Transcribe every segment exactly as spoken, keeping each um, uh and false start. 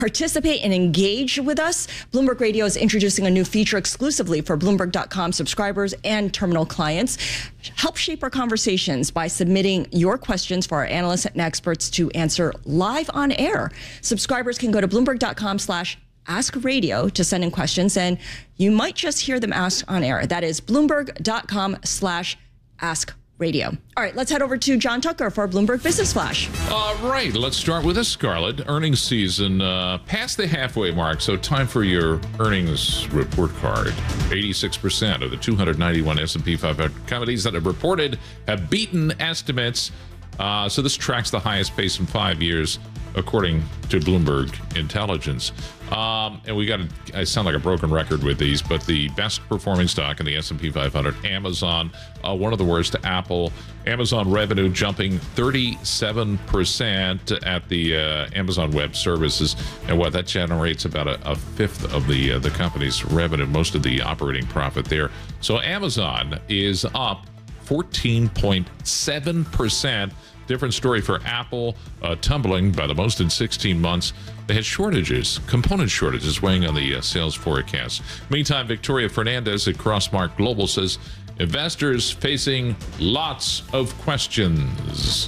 participate and engage with us, Bloomberg Radio is introducing a new feature exclusively for Bloomberg dot com subscribers and terminal clients. Help shape our conversations by submitting your questions for our analysts and experts to answer live on air. Subscribers can go to Bloomberg dot com slash ask radio to send in questions, and you might just hear them asked on air. That is Bloomberg dot com slash ask radio. All right, let's head over to John Tucker for Bloomberg Business Flash. All right, let's start with this, Scarlett. Earnings season uh, past the halfway mark, so time for your earnings report card. eighty-six percent of the two hundred ninety-one S and P five hundred companies that have reported have beaten estimates. Uh, so this tracks the highest pace in five years, according to Bloomberg Intelligence. Um, and we got to, I sound like a broken record with these, but the best performing stock in the S and P five hundred, Amazon, uh, one of the worst, Apple. Amazon revenue jumping thirty-seven percent at the uh, Amazon Web Services. And what that generates about a, a fifth of the, uh, the company's revenue, most of the operating profit there. So Amazon is up fourteen point seven percent. Different story for Apple, uh, tumbling by the most in sixteen months. They had shortages, component shortages weighing on the uh, sales forecast. Meantime, Victoria Fernandez at Crossmark Global says investors facing lots of questions.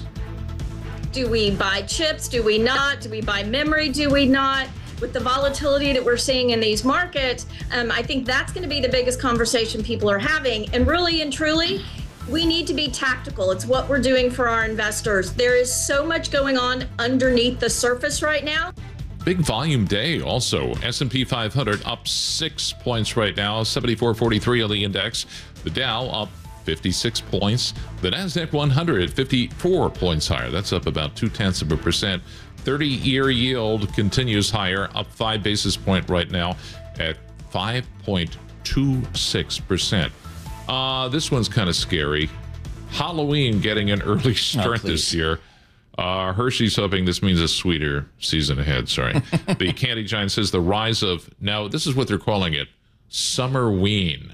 Do we buy chips? Do we not? Do we buy memory? Do we not? With the volatility that we're seeing in these markets, um, I think that's going to be the biggest conversation people are having. And really and truly, we need to be tactical. It's what we're doing for our investors. There is so much going on underneath the surface right now. Big volume day also. S and P five hundred up six points right now, seventy-four forty-three on the index. The Dow up fifty-six points. The NASDAQ one hundred fifty-four points higher. That's up about two-tenths of a percent. thirty-year yield continues higher, up five basis point right now at five point two six percent. Uh, this one's kind of scary. Halloween getting an early start oh, this year. Uh, Hershey's hoping this means a sweeter season ahead. Sorry. The Candy Giant says the rise of, now this is what they're calling it, Summerween.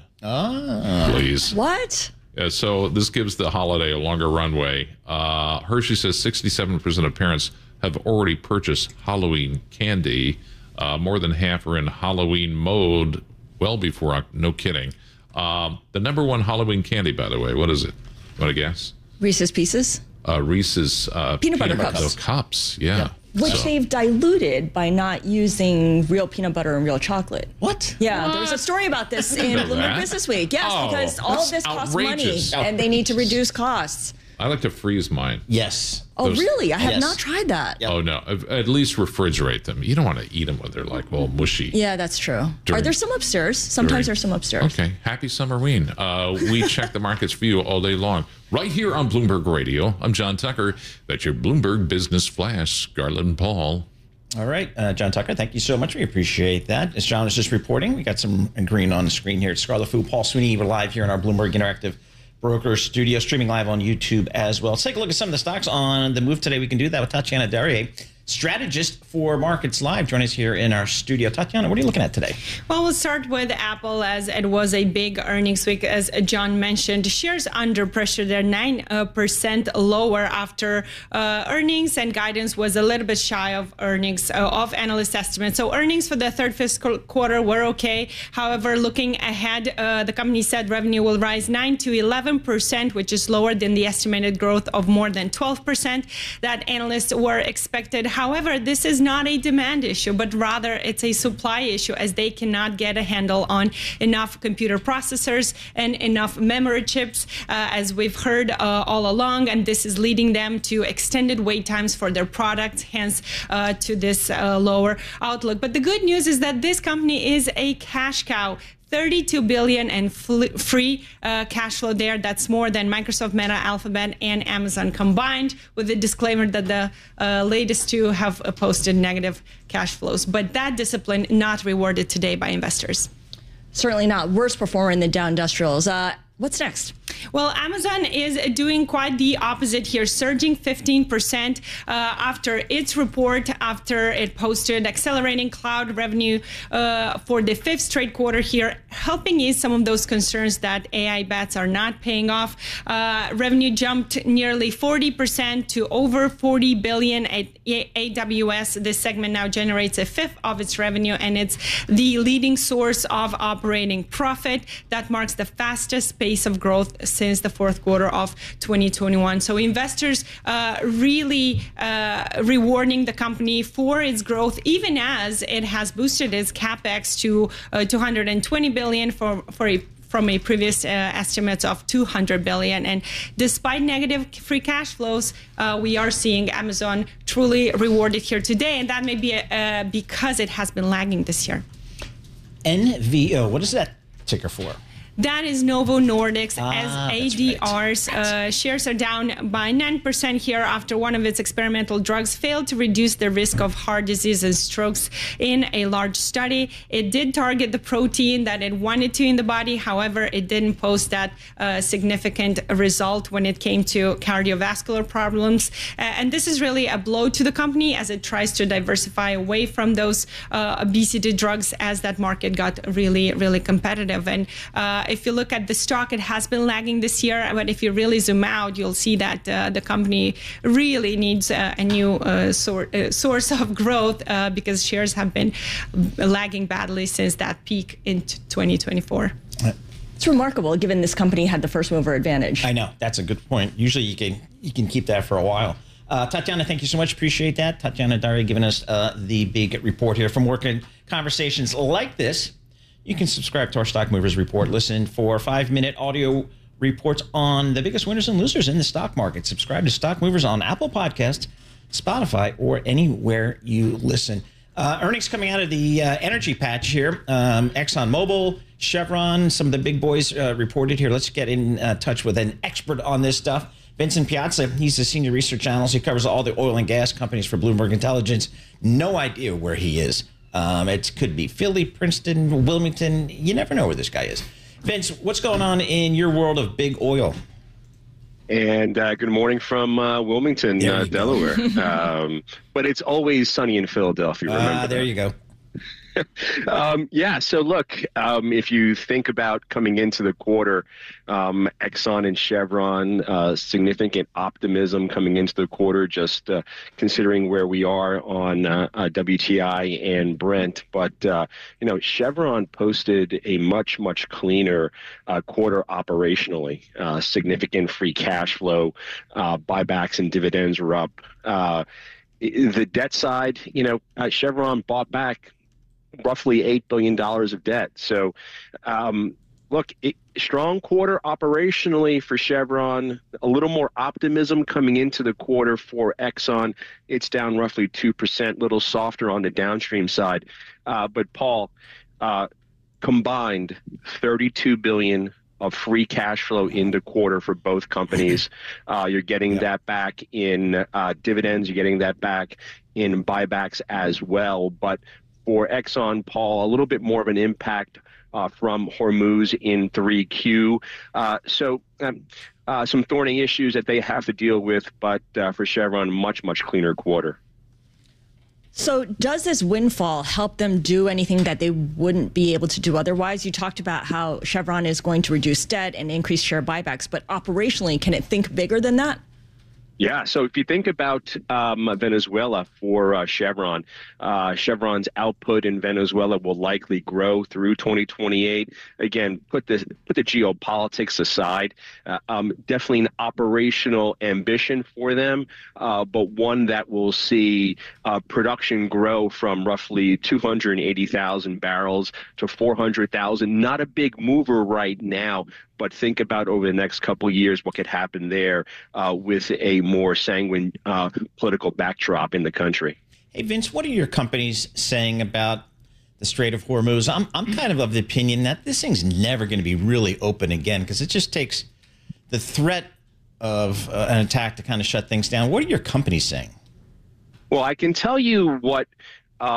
Ah. Please. What? Uh, so this gives the holiday a longer runway. Uh, Hershey says sixty-seven percent of parents have already purchased Halloween candy. Uh, more than half are in Halloween mode well before, no kidding. Um, the number one Halloween candy, by the way, what is it? Want to guess? Reese's Pieces? Uh, Reese's uh, peanut, peanut butter cups. cups. Yeah. yeah. Which so. they've diluted by not using real peanut butter and real chocolate. What? Yeah, what? there was a story about this in Bloomberg Business Week. Yes, oh, because all of this costs money, outrageous. and they need to reduce costs. I like to freeze mine. Yes. Oh, Those, really? I have yes. not tried that. Yep. Oh, no. At least refrigerate them. You don't want to eat them when they're like all mushy. Yeah, that's true. During, Are there some upstairs? Sometimes during, there's some upstairs. Okay. Happy Summerween. Uh, we check the markets for you all day long. Right here on Bloomberg Radio. I'm John Tucker. That's your Bloomberg Business Flash. Scarlett and Paul. All right, uh, John Tucker, thank you so much. We appreciate that. As John was just reporting, we got some green on the screen here. It's Scarlett Fu, Paul Sweeney. We're live here in our Bloomberg Interactive Broker Studio, streaming live on YouTube as well. Let's take a look at some of the stocks on the move today. We can do that with Tatiana Darrier, strategist for Markets Live. Join us here in our studio. Tatiana, what are you looking at today? Well, we'll start with Apple, as it was a big earnings week, as John mentioned. Shares under pressure. They're nine percent lower after uh, earnings, and guidance was a little bit shy of earnings, uh, of analyst estimates. So earnings for the third fiscal quarter were okay. However, looking ahead, uh, the company said revenue will rise nine to eleven percent, which is lower than the estimated growth of more than twelve percent that analysts were expected. However, this is not a demand issue, but rather it's a supply issue, as they cannot get a handle on enough computer processors and enough memory chips, uh, as we've heard uh, all along, and this is leading them to extended wait times for their products, hence uh, to this uh, lower outlook. But the good news is that this company is a cash cow. thirty-two billion dollars and free uh, cash flow there. That's more than Microsoft, Meta, Alphabet, and Amazon combined, with the disclaimer that the uh, latest two have uh, posted negative cash flows. But that discipline not rewarded today by investors. Certainly not. Worst performer in the Dow Industrials. Uh, What's next? Well, Amazon is doing quite the opposite here, surging fifteen percent uh, after its report, after it posted accelerating cloud revenue uh, for the fifth straight quarter here, helping ease some of those concerns that A I bets are not paying off. Uh, revenue jumped nearly forty percent to over forty billion at A W S. This segment now generates a fifth of its revenue, and it's the leading source of operating profit. That marks the fastest pace of growth since the fourth quarter of twenty twenty-one. So investors uh, really uh, rewarding the company for its growth, even as it has boosted its capex to uh, two hundred twenty billion for for a from a previous uh, estimates of two hundred billion. And despite negative free cash flows, uh, we are seeing Amazon truly rewarded here today, and that may be uh, because it has been lagging this year. N V O, what is that ticker for? That is Novo Nordisk. Ah, as A D Rs. Right. Uh, shares are down by nine percent here after one of its experimental drugs failed to reduce the risk of heart disease and strokes in a large study. It did target the protein that it wanted to in the body. However, it didn't post that uh, significant result when it came to cardiovascular problems. Uh, and this is really a blow to the company as it tries to diversify away from those uh, obesity drugs as that market got really, really competitive. And uh, if you look at the stock, it has been lagging this year. But if you really zoom out, you'll see that uh, the company really needs uh, a new uh, sor- uh, source of growth uh, because shares have been lagging badly since that peak in twenty twenty-four. It's remarkable, given this company had the first mover advantage. I know. That's a good point. Usually you can you can keep that for a while. Uh, Tatiana, thank you so much. Appreciate that. Tatiana Dari giving us uh, the big report here from Working Conversations like this. You can subscribe to our Stock Movers Report. Listen for five-minute audio reports on the biggest winners and losers in the stock market. Subscribe to Stock Movers on Apple Podcasts, Spotify, or anywhere you listen. Uh, earnings coming out of the uh, energy patch here. Um, ExxonMobil, Chevron, some of the big boys uh, reported here. Let's get in uh, touch with an expert on this stuff. Vincent Piazza, he's the senior research analyst. He covers all the oil and gas companies for Bloomberg Intelligence. No idea where he is. Um, it could be Philly, Princeton, Wilmington. You never know where this guy is. Vince, what's going on in your world of big oil? And uh, good morning from uh, Wilmington, uh, Delaware. um, but it's always sunny in Philadelphia. Remember Ah, there that. you go. um, yeah, so look, um, if you think about coming into the quarter, um, Exxon and Chevron, uh, significant optimism coming into the quarter, just uh, considering where we are on uh, uh, W T I and Brent. But, uh, you know, Chevron posted a much, much cleaner uh, quarter operationally. Uh, significant free cash flow, uh, buybacks and dividends were up. Uh, the debt side, you know, uh, Chevron bought back roughly eight billion dollars of debt. So, um, look, it, strong quarter operationally for Chevron, a little more optimism coming into the quarter for Exxon. It's down roughly two percent, a little softer on the downstream side. Uh, but, Paul, uh, combined thirty-two billion dollars of free cash flow in the quarter for both companies. Uh, you're getting yeah. that back in uh, dividends. You're getting that back in buybacks as well. But for Exxon, Paul, a little bit more of an impact uh, from Hormuz in three Q. Uh, so um, uh, some thorny issues that they have to deal with, but uh, for Chevron, much, much cleaner quarter. So does this windfall help them do anything that they wouldn't be able to do otherwise? You talked about how Chevron is going to reduce debt and increase share buybacks, but operationally, can it think bigger than that? Yeah, so if you think about um, Venezuela for uh, Chevron, uh, Chevron's output in Venezuela will likely grow through twenty twenty-eight. Again, put the put the geopolitics aside. Uh, um, definitely an operational ambition for them, uh, but one that will see uh, production grow from roughly two hundred eighty thousand barrels to four hundred thousand. Not a big mover right now, but think about over the next couple of years what could happen there uh, with a more sanguine uh, political backdrop in the country. Hey, Vince, what are your companies saying about the Strait of Hormuz? I'm, I'm kind of of the opinion that this thing's never going to be really open again because it just takes the threat of uh, an attack to kind of shut things down. What are your companies saying? Well, I can tell you what uh,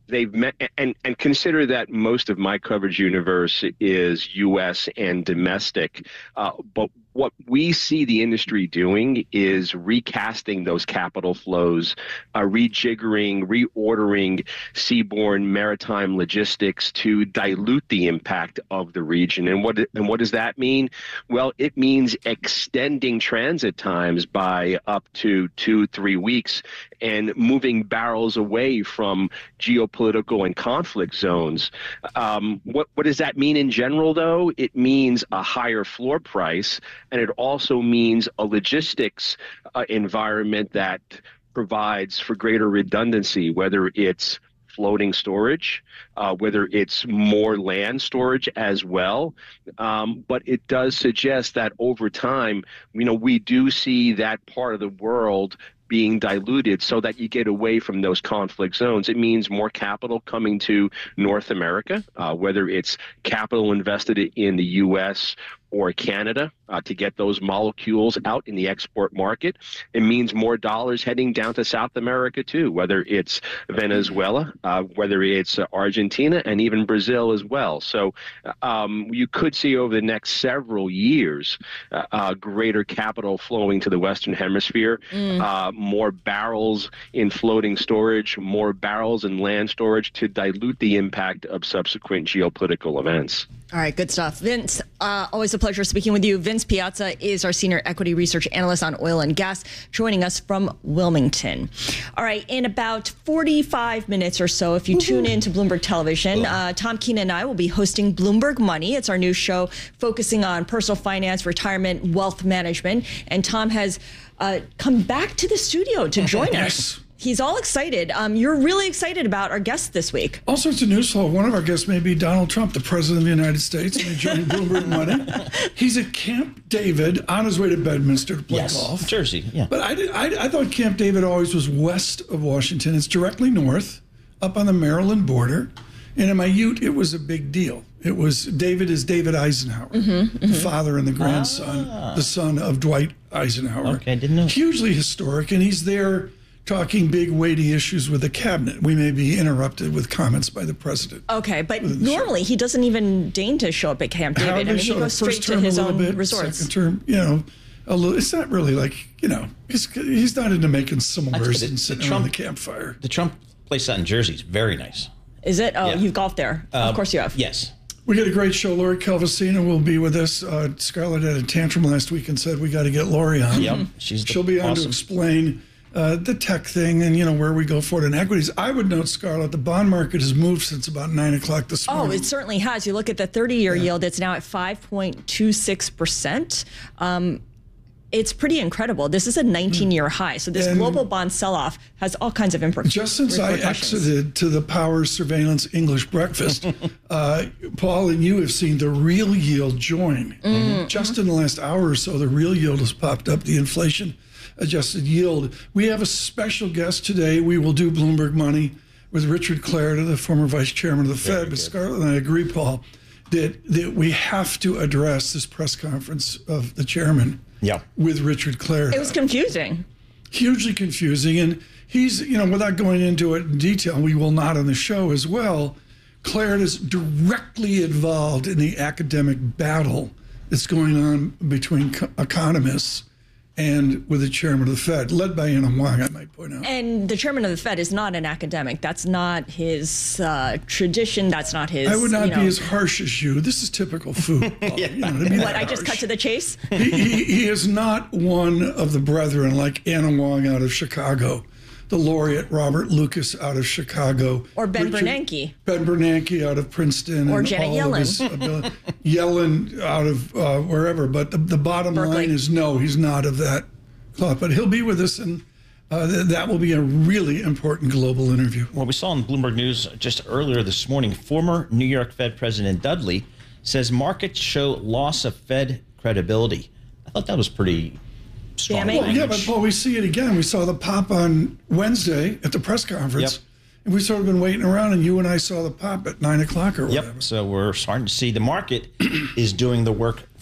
they've met, and, and consider that most of my coverage universe is U S and domestic. Uh, but what we see the industry doing is recasting those capital flows, uh, rejiggering, reordering seaborne maritime logistics to dilute the impact of the region. And what and what does that mean? Well, it means extending transit times by up to two, three weeks and moving barrels away from geopolitical and conflict zones. Um, what, what does that mean in general, though? It means a higher floor price, and it also means a logistics uh, environment that provides for greater redundancy, whether it's floating storage, uh, whether it's more land storage as well. Um, but it does suggest that over time, you know, we do see that part of the world being diluted so that you get away from those conflict zones. It means more capital coming to North America, uh, whether it's capital invested in the U S or Canada uh, to get those molecules out in the export market. It means more dollars heading down to South America too, whether it's Venezuela, uh, whether it's uh, Argentina, and even Brazil as well. So um, you could see over the next several years uh, uh, greater capital flowing to the Western Hemisphere, mm. uh, more barrels in floating storage, more barrels in land storage to dilute the impact of subsequent geopolitical events. All right, good stuff. Vince, uh, always a pleasure speaking with you. Vince Piazza is our senior equity research analyst on oil and gas, joining us from Wilmington. All right, in about forty-five minutes or so, if you mm-hmm. tune in to Bloomberg Television, uh, Tom Keene and I will be hosting Bloomberg Money. It's our new show focusing on personal finance, retirement, wealth management. And Tom has uh, come back to the studio to join yes. us. He's all excited. Um, you're really excited about our guest this week. All sorts of news flow. One of our guests may be Donald Trump, the president of the United States, and he joined Bloomberg Money. He's at Camp David on his way to Bedminster to play yes, golf. Jersey, yeah. But I, did, I, I thought Camp David always was west of Washington. It's directly north, up on the Maryland border. And in my youth, it was a big deal. It was, David is David Eisenhower, mm-hmm, mm-hmm. the father and the grandson, ah. the son of Dwight Eisenhower. Okay, I didn't know. Hugely historic, and he's there talking big, weighty issues with the cabinet. We may be interrupted with comments by the president. Okay, but normally he doesn't even deign to show up at Camp David. I mean, he goes straight to his own bit, resorts. Second term, you know, a little. It's not really like, you know, he's, he's not into making s'mores and sitting around the campfire. The Trump place out in Jersey is very nice. Is it? Oh, yeah. You've golfed there. Uh, of course you have. Yes. We got a great show. Lori Calvasina will be with us. Uh, Scarlett had a tantrum last week and said we got to get Lori on. Yep, she's She'll be on awesome. to explain Uh, the tech thing and, you know, where we go forward in equities. I would note, Scarlett, the bond market has moved since about nine o'clock this morning. Oh, it certainly has. You look at the thirty-year yeah. yield, it's now at five point two six percent. Um, it's pretty incredible. This is a nineteen-year high. So this and global bond sell-off has all kinds of implications. Just since I exited to the Power Surveillance English breakfast, uh, Paul and you have seen the real yield join. Mm-hmm. Just in the last hour or so, the real yield has popped up. The inflation adjusted yield. We have a special guest today. We will do Bloomberg Money with Richard Clarida, the former vice chairman of the Fed. Very but Scarlett and I agree, Paul, that, that we have to address this press conference of the chairman yeah. with Richard Clarida. It was confusing. Hugely confusing. And he's, you know, without going into it in detail, we will not on the show as well, Clarida is directly involved in the academic battle that's going on between co- economists and with the chairman of the Fed, led by Anna Wong, I might point out. And the chairman of the Fed is not an academic. That's not his uh, tradition. That's not his. I would not you know, be as harsh as you. This is typical food. yeah. You know what I mean? What, I just cut to the chase? he, he, he is not one of the brethren like Anna Wong out of Chicago, the laureate Robert Lucas out of Chicago. Or Ben Richard, Bernanke. Ben Bernanke out of Princeton. Or and Janet all Yellen. His, uh, Yellen out of uh, wherever. But the, the bottom Berkeley. line is no, he's not of that cloth. But he'll be with us, and uh, th- that will be a really important global interview. Well, we saw in Bloomberg News just earlier this morning, former New York Fed President Dudley says markets show loss of Fed credibility. I thought that was pretty strong. Well, yeah, but well, we see it again. We saw the pop on Wednesday at the press conference. Yep. And we've sort of been waiting around, and you and I saw the pop at nine o'clock or whatever. Yep. So we're starting to see the market is doing the work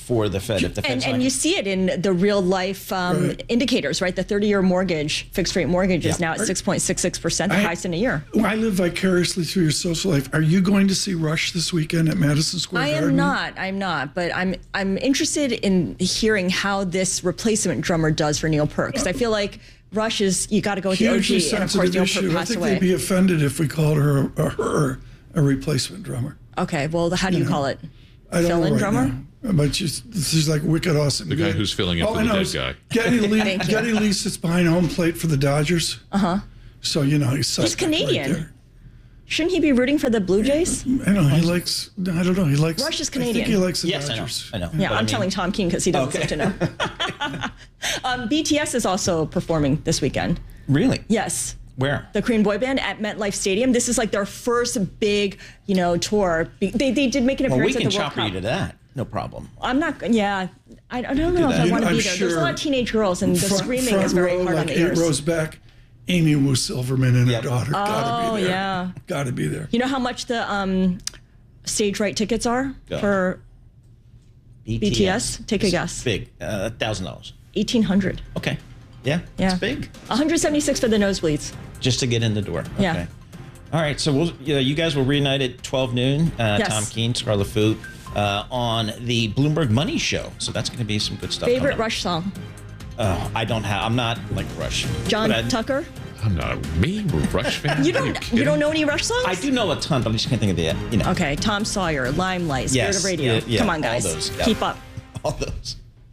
for the Fed. If the and, Fed's and not- you see it in the real life um, Right. indicators, right? The thirty-year mortgage, fixed rate mortgage is Yeah. now at six point six six percent, the I- highest in a year. I live vicariously through your social life. Are you going to see Rush this weekend at Madison Square I Garden? am not. I'm not. But I'm I'm interested in hearing how this replacement drummer does for Neil Peart, because I feel like Rush is, you got to go with the O Hugely G, and of course sensitive Neil Peart issue. I passed think away. they'd be offended if we called her a, a her a replacement drummer. Okay, well, how do you call it? I don't Fill-in know right drummer? now. But she's, she's like wicked awesome. The guy who's filling in All for I the know dead is guy. Getty Lee, Thank you. Getty Lee sits behind home plate for the Dodgers. Uh huh. So you know he's He's suspect right Canadian. there. Shouldn't he be rooting for the Blue Jays? I know he likes. I don't know. He likes. Rush is I think Canadian. he likes the yes, I know. Dodgers. I know. Yeah, But I I'm mean- telling Tom Keene because he doesn't Okay. seem to know. um, B T S is also performing this weekend. Really? Yes. Where? The Korean boy band at MetLife Stadium. This is like their first big, you know, tour. Be- They, they did make an Well, we appearance can at the World chopper Cup. you to that. No problem. I'm not. Yeah, I, I don't know if I that. want to I'm be there. There's a sure lot of teenage girls, and the Front- screaming front is very row, hard like on the eight ears. rows back. Amy Wu Silverman and Yep. her daughter. Gotta Oh, be there. yeah. Gotta be there. You know how much the um, stage right tickets are Go. for B T S? Take a guess. Big. Uh, one thousand dollars. eighteen hundred. Okay. Yeah. Yeah. It's big. one hundred seventy-six for the nosebleeds. Just to get in the door. Yeah. Okay. All right. So we'll, you, know, you guys will reunite at twelve noon. Uh, Yes. Tom Keene, Scarlet Fu, uh, on the Bloomberg Money Show. So that's going to be some good stuff. Favorite coming up. Rush song? Oh, I don't have. I'm not like Rush. John But I, Tucker? I'm not a me, a Rush fan. You Are don't. You, kidding? don't know any Rush songs? I do know a ton, but I just can't think of the. You know. Okay, Tom Sawyer, Limelight, Spirit Yes, of Radio. yeah, yeah, Come on, all guys. those, yeah. Keep up. All those.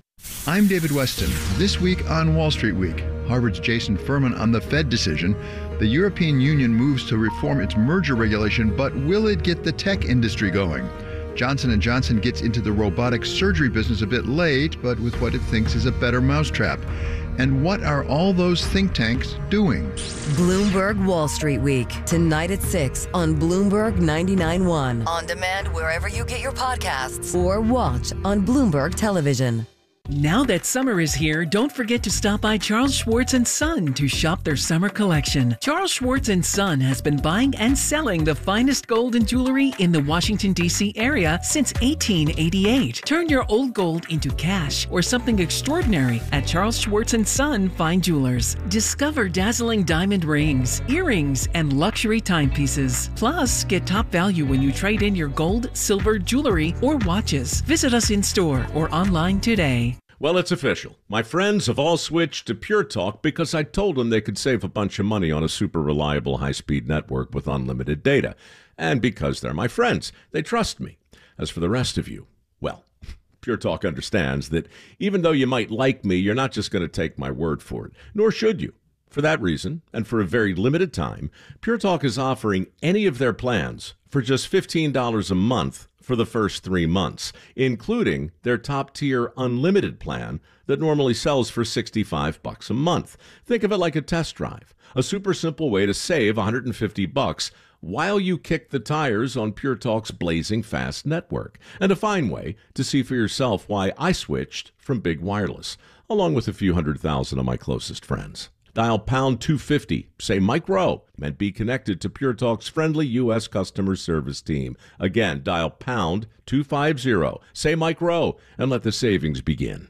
I'm David Weston. This week on Wall Street Week, Harvard's Jason Furman on the Fed decision. The European Union moves to reform its merger regulation, but will it get the tech industry going? Johnson and Johnson gets into the robotic surgery business a bit late, but with what it thinks is a better mousetrap. And what are all those think tanks doing? Bloomberg Wall Street Week, tonight at six on Bloomberg ninety-nine point one. On demand wherever you get your podcasts or watch on Bloomberg Television. Now that summer is here, don't forget to stop by Charles Schwartz and Son to shop their summer collection. Charles Schwartz and Son has been buying and selling the finest gold and jewelry in the Washington, D C area since eighteen eighty-eight. Turn your old gold into cash or something extraordinary at Charles Schwartz and Son Fine Jewelers. Discover dazzling diamond rings, earrings, and luxury timepieces. Plus, get top value when you trade in your gold, silver, jewelry, or watches. Visit us in store or online today. Well, it's official. My friends have all switched to Pure Talk because I told them they could save a bunch of money on a super reliable high-speed network with unlimited data. And because they're my friends, they trust me. As for the rest of you, well, Pure Talk understands that even though you might like me, you're not just going to take my word for it, nor should you. For that reason, and for a very limited time, Pure Talk is offering any of their plans for just fifteen dollars a month for the first three months, including their top-tier unlimited plan that normally sells for sixty-five bucks a month. Think of it like a test drive, a super simple way to save one hundred fifty bucks while you kick the tires on Pure Talk's blazing fast network, and a fine way to see for yourself why I switched from Big Wireless, along with a few hundred thousand of my closest friends. Dial pound two fifty, say Mike Rowe, and be connected to Pure Talk's friendly U S customer service team. Again, dial pound two fifty, say Mike Rowe, and let the savings begin.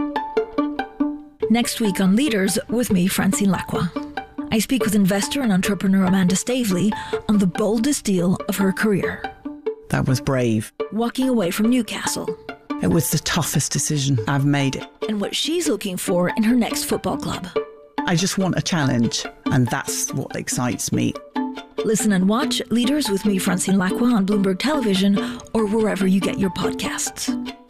Next week on Leaders with me, Francine Lacqua. I speak with investor and entrepreneur Amanda Stavely on the boldest deal of her career. That was brave. Walking away from Newcastle. It was the toughest decision. I've made it. And what she's looking for in her next football club. I just want a challenge, and that's what excites me. Listen and watch Leaders with me, Francine Lacqua, on Bloomberg Television or wherever you get your podcasts.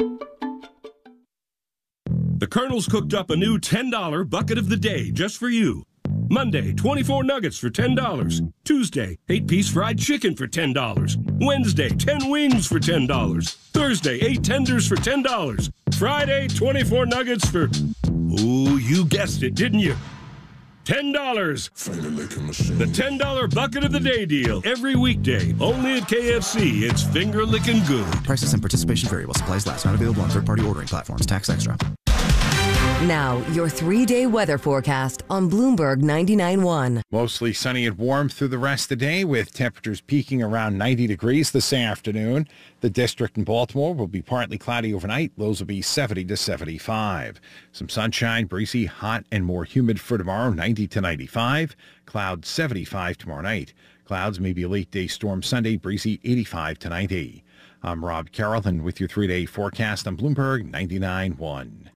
The Colonel's cooked up a new ten dollar bucket of the day just for you. Monday, twenty-four nuggets for ten dollars. Tuesday, eight-piece fried chicken for ten dollars. Wednesday, ten wings for ten dollars. Thursday, eight tenders for ten dollars. Friday, twenty-four nuggets for... Ooh, you guessed it, didn't you? ten dollars. The ten dollar bucket of the day deal. Every weekday. Only at K F C. It's finger-licking good. Prices and participation vary while supplies last. Not available on third-party ordering platforms. Tax extra. Now, your three-day weather forecast on Bloomberg ninety-nine point one. Mostly sunny and warm through the rest of the day, with temperatures peaking around ninety degrees this afternoon. The district in Baltimore will be partly cloudy overnight. Lows will be seventy to seventy-five. Some sunshine, breezy, hot, and more humid for tomorrow, ninety to ninety-five. Clouds seventy-five tomorrow night. Clouds, maybe a late-day storm Sunday, breezy, eighty-five to ninety. I'm Rob Carroll, and with your three-day forecast on Bloomberg ninety-nine point one.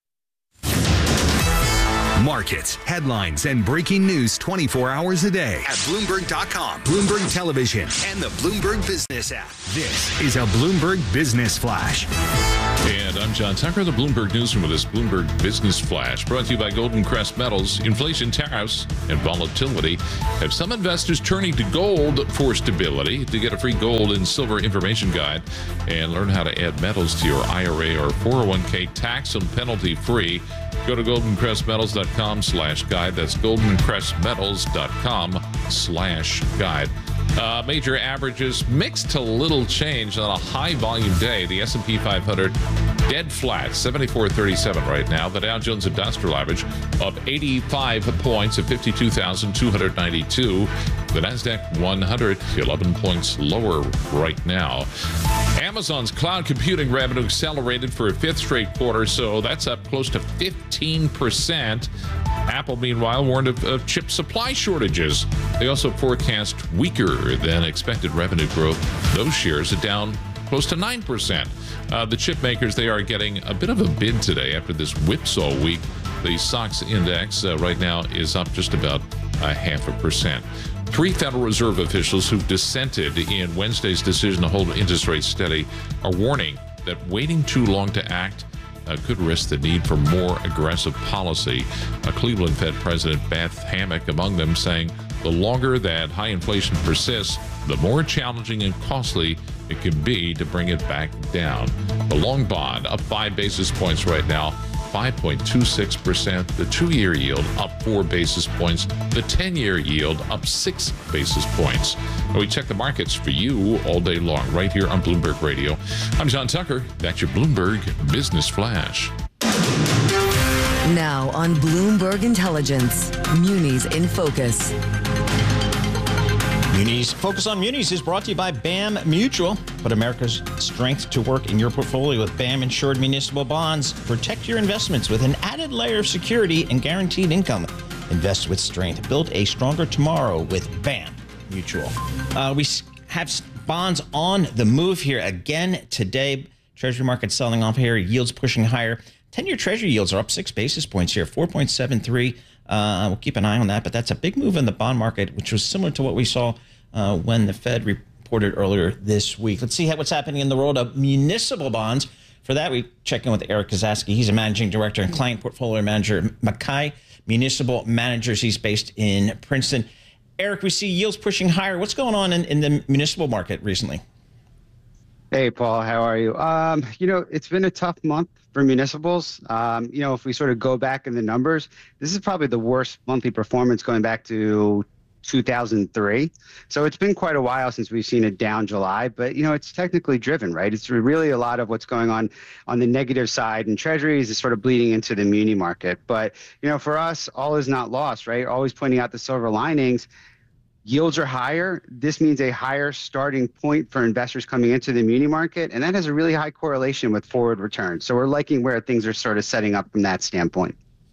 Markets, headlines, and breaking news twenty-four hours a day at Bloomberg dot com, Bloomberg Television, and the Bloomberg Business app. This is a Bloomberg Business Flash. And I'm John Tucker, the Bloomberg Newsroom with this Bloomberg Business Flash, brought to you by Golden Crest Metals. Inflation, tariffs, and volatility have some investors turning to gold for stability. To get a free gold and silver information guide and learn how to add metals to your I R A or four oh one k tax and penalty free, go to golden crest metals dot com slash guide. That's golden crest metals dot com slash guide. Uh, major averages mixed to little change on a high volume day. The S and P five hundred dead flat, seventy-four thirty-seven right now. The Dow Jones Industrial Average up eighty-five points at fifty-two thousand two hundred ninety-two. The NASDAQ one hundred, eleven points lower right now. Amazon's cloud computing revenue accelerated for a fifth straight quarter, so that's up close to fifteen percent. Apple, meanwhile, warned of, of chip supply shortages. They also forecast weaker than expected revenue growth. Those shares are down close to nine percent. Uh, the chip makers, they are getting a bit of a bid today after this whipsaw week. The S O X index uh, right now is up just about a half a percent. Three Federal Reserve officials who've dissented in Wednesday's decision to hold interest rates steady are warning that waiting too long to act Uh, could risk the need for more aggressive policy. Uh, Cleveland Fed President Beth Hammack among them, saying the longer that high inflation persists, the more challenging and costly it can be to bring it back down. The long bond up five basis points right now, five point two six percent. The two-year yield up four basis points. The ten-year yield up six basis points. And we check the markets for you all day long right here on Bloomberg Radio. I'm John Tucker. That's your Bloomberg Business Flash. Now on Bloomberg Intelligence, Munis in Focus. Munis Focus on Munis is brought to you by B A M Mutual. Put America's strength to work in your portfolio with B A M insured municipal bonds. Protect your investments with an added layer of security and guaranteed income. Invest with strength. Build a stronger tomorrow with B A M Mutual. Uh, we have bonds on the move here again today. Treasury market selling off here. Yields pushing higher. ten-year Treasury yields are up six basis points here, four point seven three. Uh, we'll keep an eye on that, but that's a big move in the bond market, which was similar to what we saw uh, when the Fed reported earlier this week. Let's see how, what's happening in the world of municipal bonds. For that, we check in with Eric Kozaski. He's a managing director and client portfolio manager at Mackay Municipal Managers. He's based in Princeton. Eric, we see yields pushing higher. What's going on in, in the municipal market recently? Hey, Paul, how are you? Um, you know, it's been a tough month for municipals. Um, you know, if we sort of go back in the numbers, this is probably the worst monthly performance going back to two thousand three. So it's been quite a while since we've seen a down July, but, you know, it's technically driven, right? It's really a lot of what's going on on the negative side, and treasuries is sort of bleeding into the muni market. But, you know, for us, all is not lost, right? Always pointing out the silver linings. Yields are higher. This means a higher starting point for investors coming into the muni market, and that has a really high correlation with forward returns. So we're liking where things are sort of setting up from that standpoint.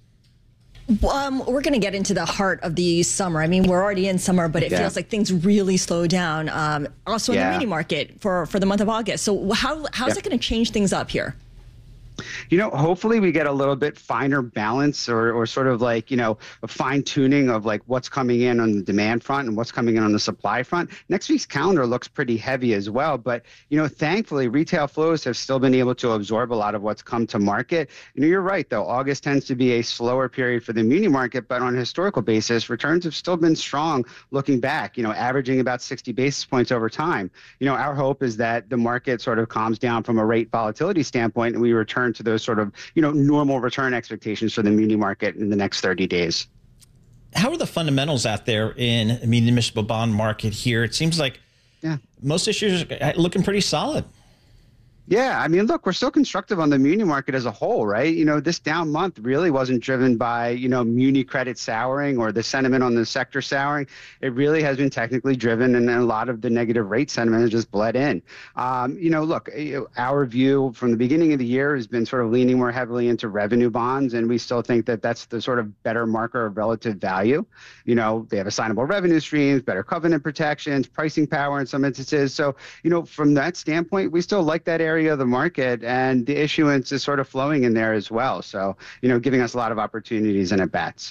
Um, we're going to get into the heart of the summer. I mean, we're already in summer, but it Yeah. feels like things really slow down. Um, also in Yeah. the muni market for, for the month of August. So how how's Yep. it going to change things up here? You know, hopefully we get a little bit finer balance or, or sort of like, you know, a fine tuning of like what's coming in on the demand front and what's coming in on the supply front. Next week's calendar looks pretty heavy as well. But, you know, thankfully, retail flows have still been able to absorb a lot of what's come to market. You know, you're right, though. August tends to be a slower period for the muni market, but on a historical basis, returns have still been strong looking back, you know, averaging about sixty basis points over time. You know, our hope is that the market sort of calms down from a rate volatility standpoint and we return to those sort of, you know, normal return expectations for the muni market in the next thirty days. How are the fundamentals out there in the municipal bond market here? It seems like yeah. most issues are looking pretty solid. Yeah, I mean, look, we're still constructive on the muni market as a whole, right? You know, this down month really wasn't driven by, you know, muni credit souring or the sentiment on the sector souring. It really has been technically driven, and a lot of the negative rate sentiment has just bled in. Um, you know, look, our view from the beginning of the year has been sort of leaning more heavily into revenue bonds, and we still think that that's the sort of better marker of relative value. You know, they have assignable revenue streams, better covenant protections, pricing power in some instances. So, you know, from that standpoint, we still like that area of the market, and the issuance is sort of flowing in there as well. So, you know, giving us a lot of opportunities and at bats.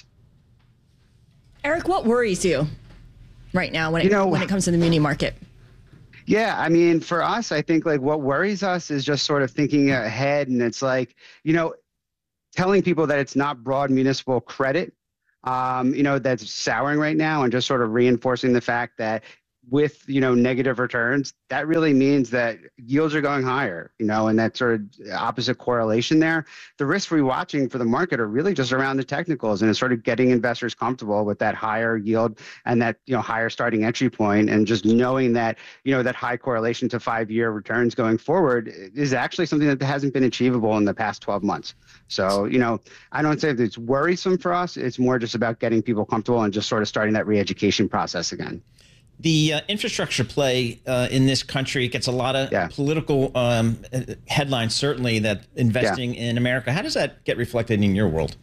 Eric, what worries you right now when it, you know, when it comes to the muni market? Yeah, I mean, for us, I think like what worries us is just sort of thinking ahead, and it's like, you know, telling people that it's not broad municipal credit, um, you know, that's souring right now, and just sort of reinforcing the fact that with, you know, negative returns, that really means that yields are going higher, you know, and that sort of opposite correlation there. The risks we're watching for the market are really just around the technicals, and it's sort of getting investors comfortable with that higher yield and that, you know, higher starting entry point, and just knowing that, you know, that high correlation to five-year returns going forward is actually something that hasn't been achievable in the past twelve months. So, you know, I don't say that it's worrisome for us. It's more just about getting people comfortable and just sort of starting that re-education process again. The uh, infrastructure play uh, in this country gets a lot of yeah. political um, headlines, certainly, that investing yeah. in America. How does that get reflected in your world?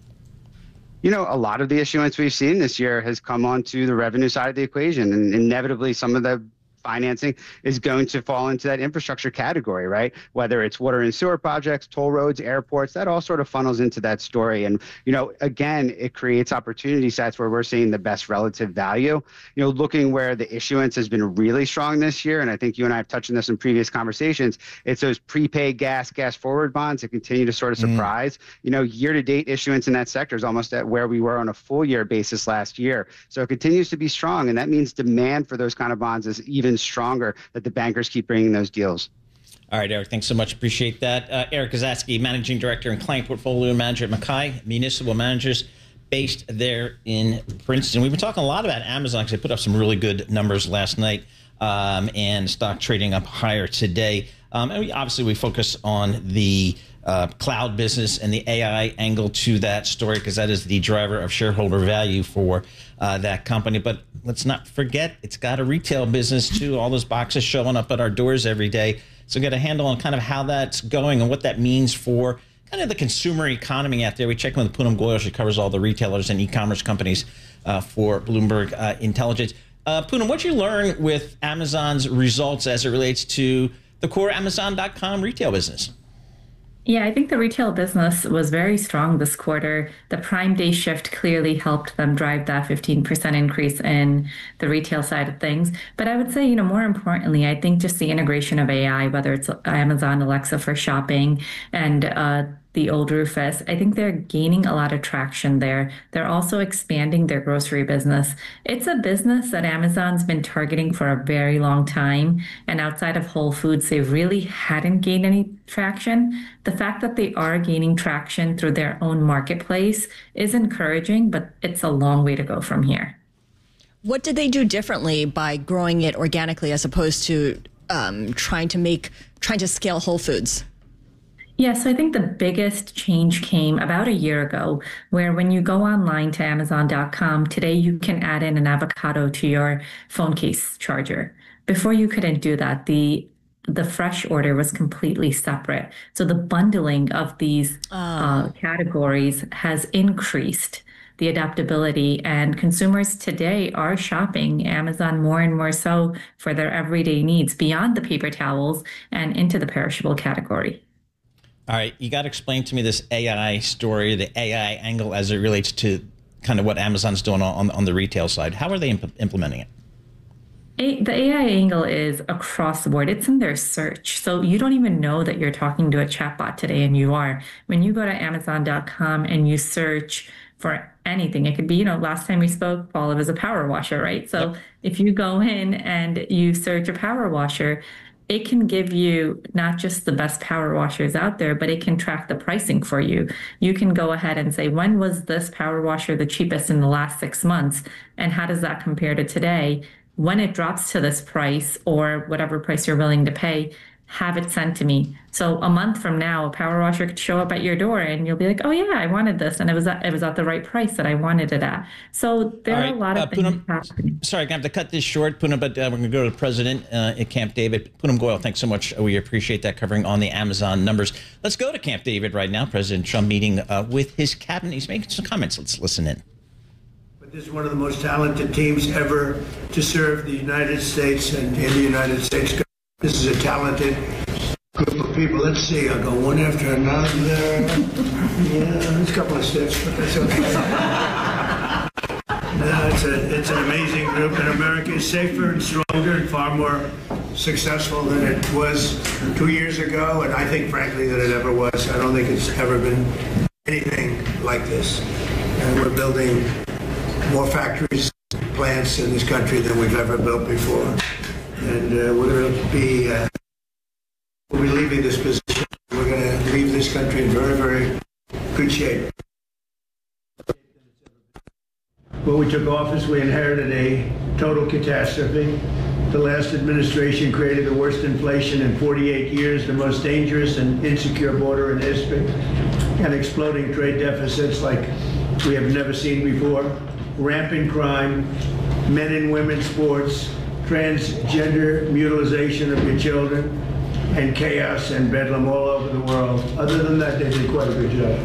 You know, a lot of the issuance we've seen this year has come onto the revenue side of the equation, and inevitably some of the financing is going to fall into that infrastructure category, right? Whether it's water and sewer projects, toll roads, airports, that all sort of funnels into that story. And, you know, again, it creates opportunity sets where we're seeing the best relative value. You know, looking where the issuance has been really strong this year, and I think you and I have touched on this in previous conversations, it's those prepaid gas, gas forward bonds that continue to sort of surprise. Mm. You know, year-to-date issuance in that sector is almost at where we were on a full-year basis last year. So it continues to be strong, and that means demand for those kind of bonds is even stronger, that the bankers keep bringing those deals. All right, Eric, thanks so much. Appreciate that. Uh, Eric Kozatsky, Managing Director and Client Portfolio Manager at Mackay Municipal Managers, based there in Princeton. We've been talking a lot about Amazon because they put up some really good numbers last night, um, and stock trading up higher today. Um, and we, obviously, we focus on the uh, cloud business and the A I angle to that story because that is the driver of shareholder value for uh, that company. But let's not forget, it's got a retail business, too. All those boxes showing up at our doors every day. So get a handle on kind of how that's going and what that means for kind of the consumer economy out there. We check in with Poonam Goyal. She covers all the retailers and e-commerce companies uh, for Bloomberg uh, Intelligence. Uh, Poonam, what'd you learn with Amazon's results as it relates to the core Amazon dot com retail business? Yeah, I think the retail business was very strong this quarter. The Prime Day shift clearly helped them drive that fifteen percent increase in the retail side of things. But I would say, you know, more importantly, I think just the integration of A I, whether it's Amazon Alexa for shopping and uh, the old Rufus, I think they're gaining a lot of traction there. They're also expanding their grocery business. It's a business that Amazon's been targeting for a very long time. And outside of Whole Foods, they really hadn't gained any traction. The fact that they are gaining traction through their own marketplace is encouraging, but it's a long way to go from here. What did they do differently by growing it organically as opposed to um, trying to make, trying to scale Whole Foods? Yeah, so I think the biggest change came about a year ago, where when you go online to Amazon dot com, today you can add in an avocado to your phone case charger. Before you couldn't do that. The the fresh order was completely separate. So the bundling of these oh. uh, categories has increased the adaptability, and consumers today are shopping Amazon more and more so for their everyday needs beyond the paper towels and into the perishable category. All right, you got to explain to me this A I story, the A I angle as it relates to kind of what Amazon's doing on, on the retail side. How are they imp- implementing it? A, the A I angle is across the board. It's in their search. So you don't even know that you're talking to a chatbot today, and you are. When you go to Amazon dot com and you search for anything, it could be, you know, last time we spoke, Paul, it was a power washer, right? So yep. If you go in and you search a power washer, it can give you not just the best power washers out there, but it can track the pricing for you. You can go ahead and say, when was this power washer the cheapest in the last six months? And how does that compare to today? When it drops to this price or whatever price you're willing to pay, have it sent to me. So a month from now, a power washer could show up at your door and you'll be like, oh yeah, I wanted this. And it was at, it was at the right price that I wanted it at. So there All are right, a lot of uh, things Poonam, happening. Sorry, I'm going to have to cut this short, Poonam, but uh, we're going to go to the president uh, at Camp David. Poonam Goyal, thanks so much. We appreciate that covering on the Amazon numbers. Let's go to Camp David right now. President Trump meeting uh, with his cabinet. He's making some comments. Let's listen in. This is one of the most talented teams ever to serve the United States and in the United States government. This is a talented group of people. Let's see, I'll go one after another. Yeah, there's a couple of steps, but that's okay. No, it's, a, it's an amazing group, and America is safer and stronger and far more successful than it was two years ago, and I think, frankly, that it ever was. I don't think it's ever been anything like this. And we're building more factories, plants in this country than we've ever built before. And uh, we're going to be, uh, we'll be leaving this position. We're going to leave this country in very, very good shape. When we took office, we inherited a total catastrophe. The last administration created the worst inflation in forty-eight years, the most dangerous and insecure border in history, and exploding trade deficits like we have never seen before. Rampant crime, men and women sports, transgender mutilization of your children, and chaos and bedlam all over the world. Other than that, they did quite a good job.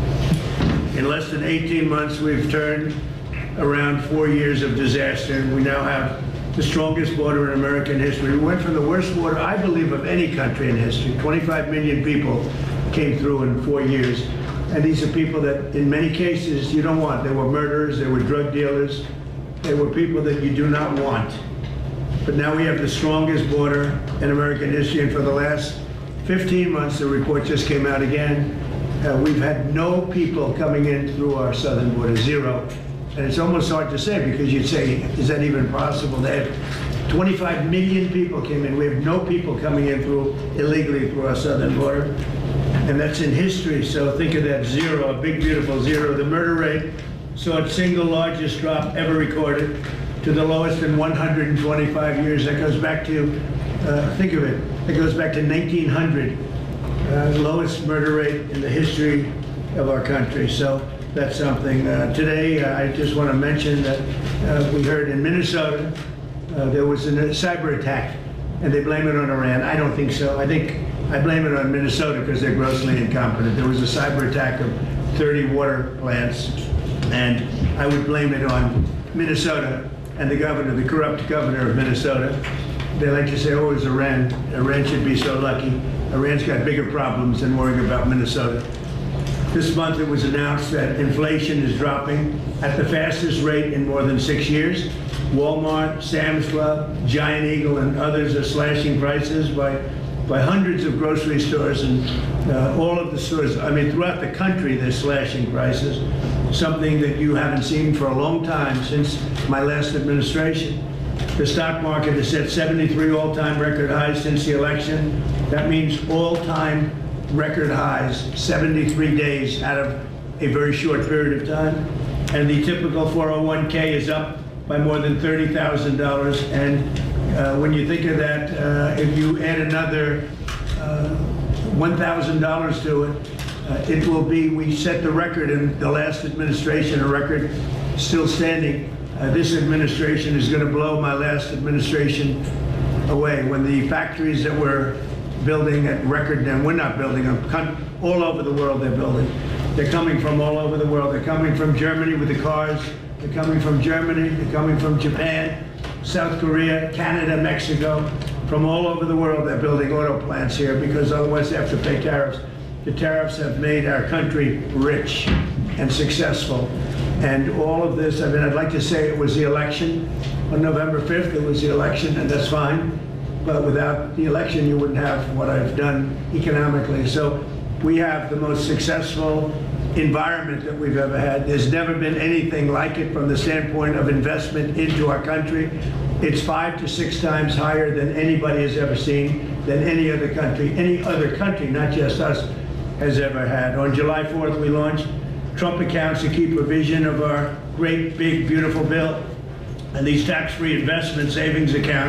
In less than eighteen months, we've turned around four years of disaster. We now have the strongest border in American history. We went from the worst border, I believe, of any country in history. twenty-five million people came through in four years. And these are people that, in many cases, you don't want. They were murderers, they were drug dealers, they were people that you do not want. But now we have the strongest border in American history, and for the last fifteen months, the report just came out again, uh, we've had no people coming in through our southern border, zero. And it's almost hard to say, because you'd say, is that even possible? They have twenty-five million people came in. We have no people coming in through illegally through our southern border. And that's in history, so think of that zero, a big, beautiful zero. The murder rate saw its single largest drop ever recorded to the lowest in one hundred twenty-five years. That goes back to, uh, think of it, it goes back to nineteen hundred, uh, lowest murder rate in the history of our country. So that's something. Uh, today, uh, I just want to mention that uh, we heard in Minnesota uh, there was a cyber attack, and they blame it on Iran. I don't think so. I think I blame it on Minnesota because they're grossly incompetent. There was a cyber attack of thirty water plants, and I would blame it on Minnesota and the governor, the corrupt governor of Minnesota. They like to say, oh, it's Iran. Iran should be so lucky. Iran's got bigger problems than worrying about Minnesota. This month it was announced that inflation is dropping at the fastest rate in more than six years. Walmart, Sam's Club, Giant Eagle, and others are slashing prices by by hundreds of grocery stores, and uh, all of the stores, I mean, throughout the country, they're slashing prices, something that you haven't seen for a long time since my last administration. The stock market has set seventy-three all-time record highs since the election. That means all-time record highs, seventy-three days out of a very short period of time. And the typical four oh one K is up by more than thirty thousand dollars. And uh, when you think of that, uh, if you add another uh, one thousand dollars to it, uh, it will be, we set the record in the last administration, a record still standing. Uh, this administration is going to blow my last administration away. When the factories that we're building at record, and we're not building them, all over the world they're building. They're coming from all over the world. They're coming from Germany with the cars. They're coming from Germany. They're coming from Japan, South Korea, Canada, Mexico. From all over the world, they're building auto plants here because otherwise they have to pay tariffs. The tariffs have made our country rich and successful. And all of this, I mean, I'd like to say it was the election. On November fifth, it was the election, and that's fine. But without the election, you wouldn't have what I've done economically. So we have the most successful environment that we've ever had. There's never been anything like it from the standpoint of investment into our country. It's five to six times higher than anybody has ever seen, than any other country, any other country, not just us, has ever had. On July fourth, we launched Trump Accounts, a key provision of our great, big, beautiful bill. And these tax-free investment savings accounts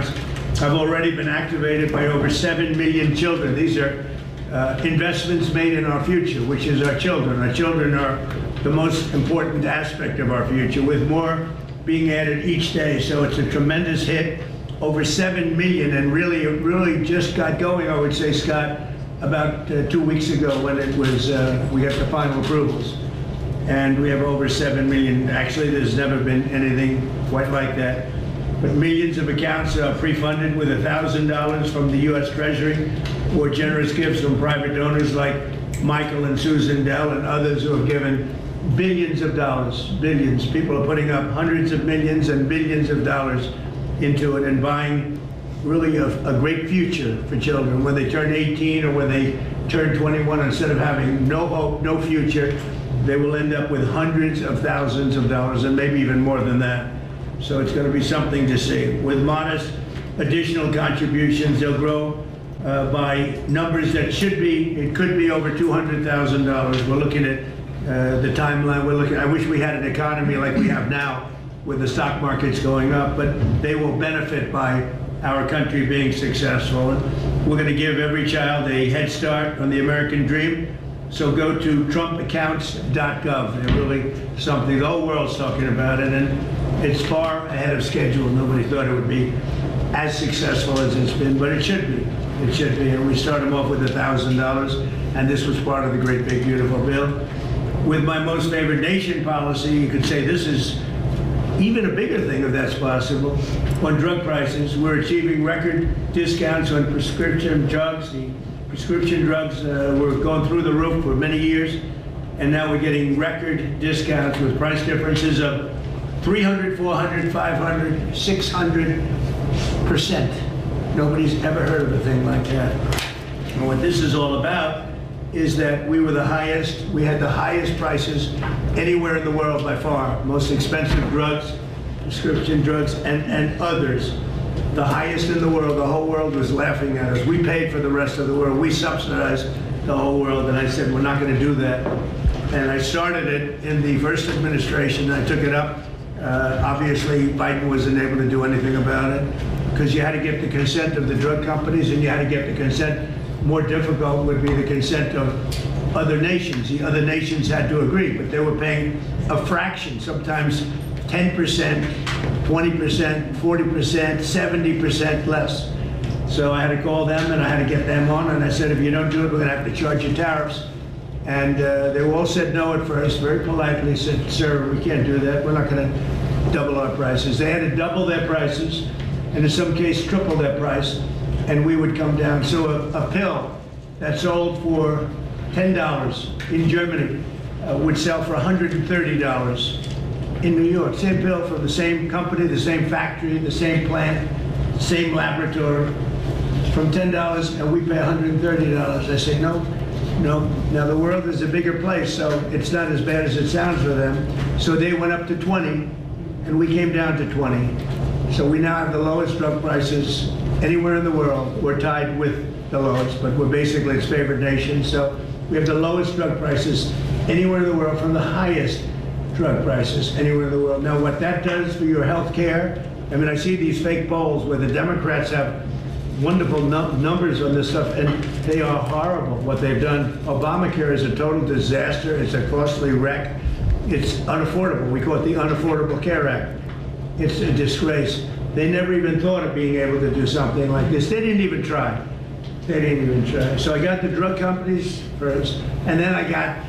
have already been activated by over seven million children. These are uh, investments made in our future, which is our children. Our children are the most important aspect of our future, with more being added each day. So it's a tremendous hit, over seven million, and really, it really just got going, I would say, Scott, about uh, two weeks ago when it was, uh, we got the final approvals. And we have over seven million. Actually, there's never been anything quite like that. But millions of accounts are pre-funded with one thousand dollars from the U S Treasury, or generous gifts from private donors like Michael and Susan Dell and others who have given billions of dollars, billions. People are putting up hundreds of millions and billions of dollars into it and buying really a, a great future for children. When they turn eighteen or when they turn twenty-one, instead of having no hope, no future, they will end up with hundreds of thousands of dollars and maybe even more than that. So it's going to be something to see. With modest additional contributions, they'll grow uh, by numbers that should be, it could be over two hundred thousand dollars. We're looking at uh, the timeline. We're looking, I wish we had an economy like we have now with the stock markets going up, but they will benefit by our country being successful. We're going to give every child a head start on the American dream. So go to trump accounts dot gov. They're really something, the whole world's talking about it, and it's far ahead of schedule. Nobody thought it would be as successful as it's been, but it should be. It should be. And we start them off with one thousand dollars, and this was part of the great big beautiful bill. With my most favored nation policy, you could say this is even a bigger thing, if that's possible. On drug prices, we're achieving record discounts on prescription drugs. The prescription drugs uh, were going through the roof for many years, and now we're getting record discounts with price differences of three hundred, four hundred, five hundred, six hundred percent. Nobody's ever heard of a thing like that. And what this is all about is that we were the highest, we had the highest prices anywhere in the world by far. Most expensive drugs, prescription drugs, and, and others. The highest in the world. The whole world was laughing at us. We paid for the rest of the world. We subsidized the whole world, and I said, we're not going to do that. And I started it in the first administration. I took it up. Uh, obviously, Biden wasn't able to do anything about it because you had to get the consent of the drug companies, and you had to get the consent. More difficult would be the consent of other nations. The other nations had to agree, but they were paying a fraction, sometimes ten percent, twenty percent, forty percent, seventy percent less. So I had to call them and I had to get them on, and I said, if you don't do it, we're going to have to charge you tariffs. And uh, they all said no at first, very politely said, sir, we can't do that. We're not going to double our prices. They had to double their prices, and in some case triple their price, and we would come down. So a, a pill that sold for ten dollars in Germany uh, would sell for one hundred thirty dollars in New York. Same pill from the same company, the same factory, the same plant, same laboratory, from ten dollars, and we pay one hundred thirty dollars. I say, no, no. Now the world is a bigger place, so it's not as bad as it sounds for them. So they went up to twenty, and we came down to twenty. So we now have the lowest drug prices anywhere in the world. We're tied with the lowest, but we're basically its favored nation. So we have the lowest drug prices anywhere in the world from the highest drug prices anywhere in the world. Now, what that does for your health care, I mean, I see these fake polls where the Democrats have wonderful num numbers on this stuff, and they are horrible, what they've done. Obamacare is a total disaster. It's a costly wreck. It's unaffordable. We call it the Unaffordable Care Act. It's a disgrace. They never even thought of being able to do something like this. They didn't even try. They didn't even try. So I got the drug companies first, and then I got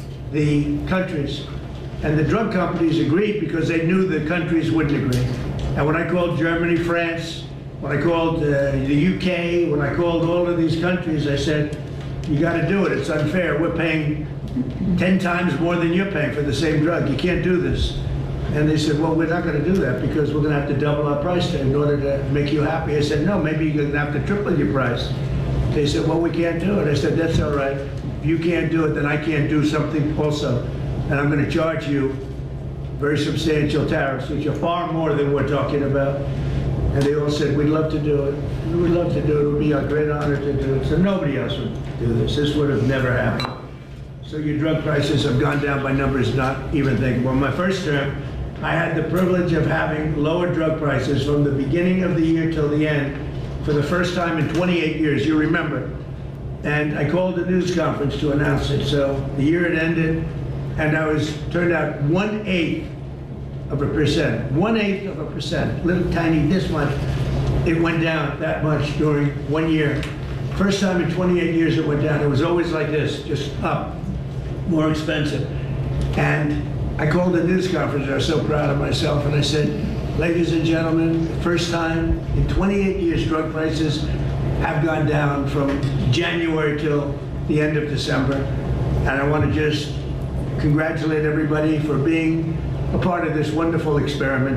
the countries. And the drug companies agreed because they knew the countries wouldn't agree. And when I called Germany, France, when I called uh, the U K, when I called all of these countries, I said, you got to do it. It's unfair. We're paying ten times more than you're paying for the same drug. You can't do this. And they said, well, we're not going to do that because we're going to have to double our price in order to make you happy. I said, no, maybe you're going to have to triple your price. They said, well, we can't do it. I said, that's all right. If you can't do it, then I can't do something also. And I'm going to charge you very substantial tariffs, which are far more than we're talking about. And they all said, we'd love to do it. We'd love to do it. It would be a great honor to do it. So nobody else would do this. This would have never happened. So your drug prices have gone down by numbers not even thinkable. In my first term, I had the privilege of having lower drug prices from the beginning of the year till the end for the first time in twenty-eight years. You remember. And I called a news conference to announce it. So the year had ended, and I was turned out one-eighth of a percent. One-eighth of a percent. Little tiny this much. It went down that much during one year. First time in twenty-eight years it went down. It was always like this, just up, more expensive. And I called a news conference. I was so proud of myself, and I said, ladies and gentlemen, the first time in twenty-eight years drug prices have gone down from January till the end of December. And I want to just congratulate everybody for being a part of this wonderful experiment.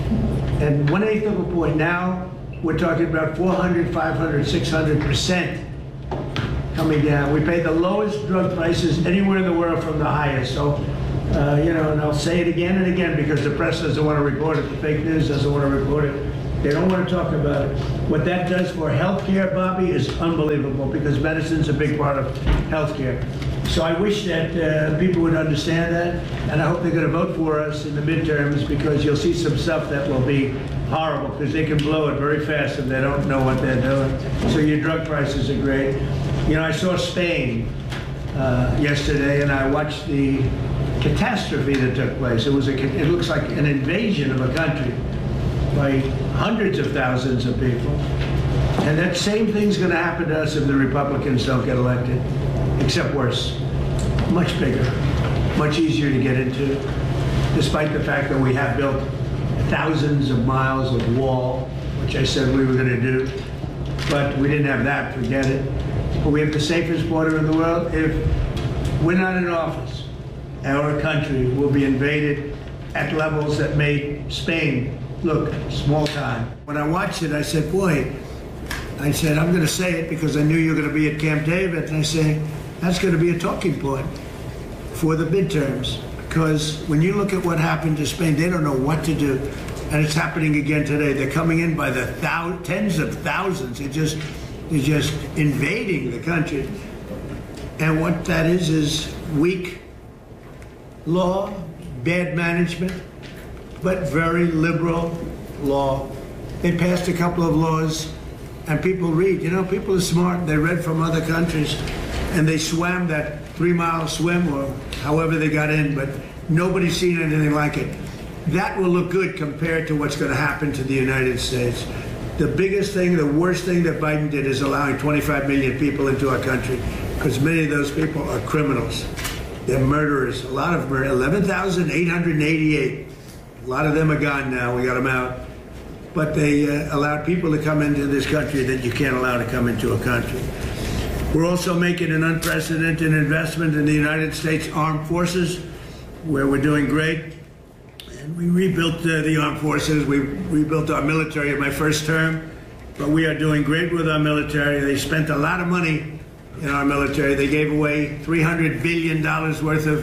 And one-eighth of a point now, we're talking about four hundred, five hundred, six hundred percent coming down. We pay the lowest drug prices anywhere in the world from the highest. So, uh, you know, and I'll say it again and again because the press doesn't want to report it, the fake news doesn't want to report it. They don't want to talk about it. What that does for healthcare, Bobby, is unbelievable because medicine's a big part of healthcare. So I wish that uh, people would understand that, and I hope they're going to vote for us in the midterms because you'll see some stuff that will be horrible because they can blow it very fast if they don't know what they're doing. So your drug prices are great. You know, I saw Spain uh, yesterday, and I watched the catastrophe that took place. It was a, it looks like an invasion of a country by hundreds of thousands of people. And that same thing's going to happen to us if the Republicans don't get elected, except worse. Much bigger, much easier to get into, despite the fact that we have built thousands of miles of wall, which I said we were going to do. But we didn't have that, forget it. But we have the safest border in the world. If we're not in office, our country will be invaded at levels that made Spain look small time. When I watched it, I said, boy, I said, I'm going to say it because I knew you were going to be at Camp David. And I say, that's going to be a talking point for the midterms. Because when you look at what happened to Spain, they don't know what to do. And it's happening again today. They're coming in by the thou tens of thousands. They're just, they're just invading the country. And what that is, is weak law, bad management, but very liberal law. They passed a couple of laws, and people read. You know, people are smart. They read from other countries, and they swam that three-mile swim or however they got in, but nobody's seen anything like it. That will look good compared to what's going to happen to the United States. The biggest thing, the worst thing that Biden did is allowing twenty-five million people into our country, because many of those people are criminals. They're murderers. A lot of them, eleven thousand eight hundred eighty-eight. A lot of them are gone now. We got them out. But they uh, allowed people to come into this country that you can't allow to come into a country. We're also making an unprecedented investment in the United States Armed Forces, where we're doing great. And we rebuilt uh, the armed forces. We rebuilt our military in my first term. But we are doing great with our military. They spent a lot of money in our military. They gave away three hundred billion dollars worth of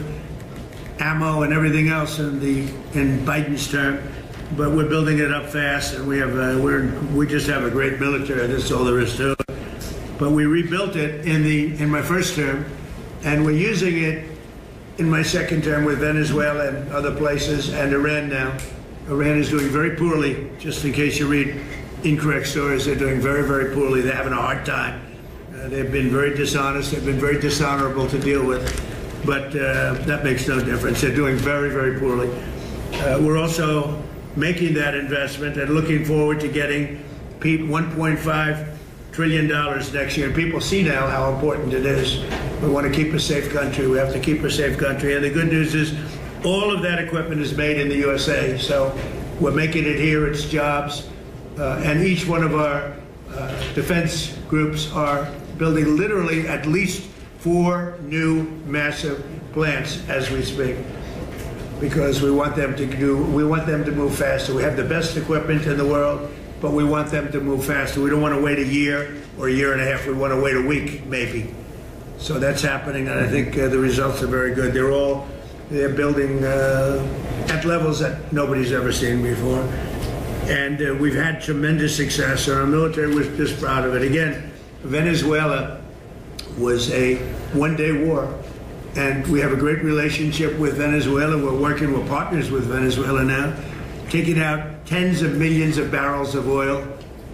ammo and everything else in the in Biden's term. But we're building it up fast, and we have uh, we're we just have a great military. That's all there is to it. But we rebuilt it in the in my first term, and we're using it in my second term with Venezuela and other places, and Iran now. Iran is doing very poorly. Just in case you read incorrect stories, they're doing very, very poorly. They're having a hard time. Uh, they've been very dishonest. They've been very dishonorable to deal with. But uh, that makes no difference. They're doing very, very poorly. Uh, we're also making that investment and looking forward to getting one point five trillion dollars next year. People see now how important it is. We want to keep a safe country. We have to keep a safe country. And the good news is all of that equipment is made in the U S A. So we're making it here. It's jobs. Uh, and each one of our uh, defense groups are building literally at least four new massive plants as we speak, because we want them to do, we want them to move faster. We have the best equipment in the world, but we want them to move faster. We don't want to wait a year or a year and a half. We want to wait a week, maybe. So that's happening, and I think uh, the results are very good. They're all, they're building uh, at levels that nobody's ever seen before. And uh, we've had tremendous success, and our military was just proud of it. Again, Venezuela was a one-day war, and we have a great relationship with Venezuela. We're working, we're partners with Venezuela now, taking out tens of millions of barrels of oil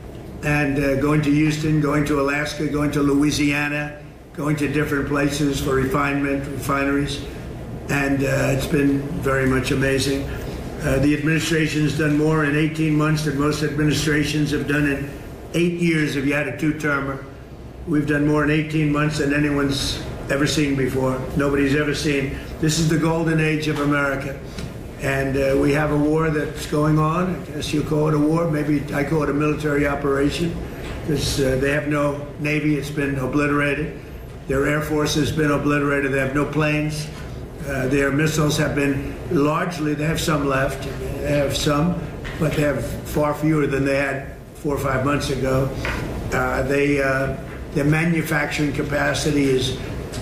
and uh, going to Houston, going to Alaska, going to Louisiana, going to different places for refinement, refineries, and uh, it's been very much amazing. Uh, the administration has done more in eighteen months than most administrations have done in eight years if you had a two-termer. We've done more in eighteen months than anyone's ever seen before. Nobody's ever seen. This is the golden age of America. And uh, we have a war that's going on. I guess you call it a war. Maybe I call it a military operation, because uh, they have no Navy. It's been obliterated. Their Air Force has been obliterated. They have no planes. Uh, their missiles have been largely, they have some left. They have some, but they have far fewer than they had four or five months ago. Uh, they, uh, their manufacturing capacity is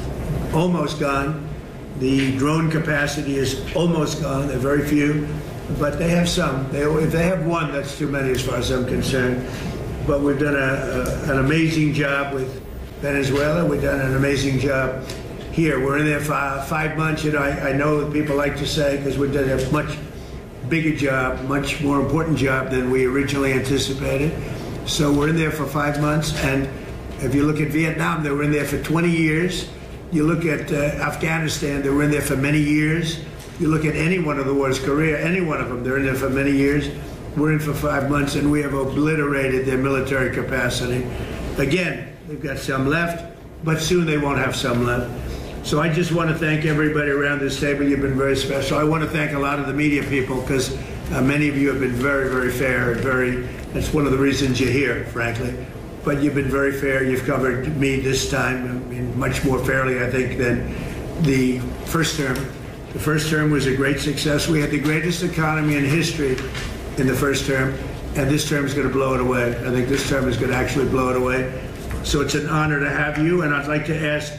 almost gone. The drone capacity is almost gone. There are very few, but they have some. They, if they have one, that's too many as far as I'm concerned. But we've done a, a, an amazing job with Venezuela. We've done an amazing job here. We're in there for five months. You know, I, I know that people like to say, because we've done a much bigger job, much more important job than we originally anticipated. So we're in there for five months. And if you look at Vietnam, they were in there for twenty years. You look at uh, Afghanistan, they were in there for many years. You look at any one of the wars, Korea, any one of them, they're in there for many years. We're in for five months, and we have obliterated their military capacity. Again, they've got some left, but soon they won't have some left. So I just want to thank everybody around this table. You've been very special. I want to thank a lot of the media people, because uh, many of you have been very, very fair and very, that's one of the reasons you're here, frankly. But you've been very fair. You've covered me this time, I mean, much more fairly, I think, than the first term. The first term was a great success. We had the greatest economy in history in the first term, and this term is going to blow it away. I think this term is going to actually blow it away. So it's an honor to have you, and I'd like to ask